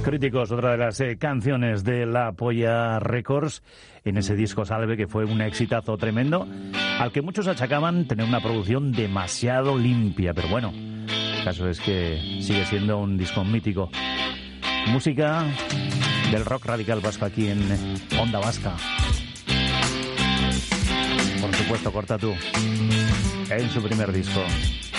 Críticos, otra de las canciones de La Polla Records en ese disco Salve, que fue un exitazo tremendo, al que muchos achacaban tener una producción demasiado limpia, pero bueno, el caso es que sigue siendo un disco mítico. Música del rock radical vasco aquí en Onda Vasca. Por supuesto, Corta Tú, en su primer disco.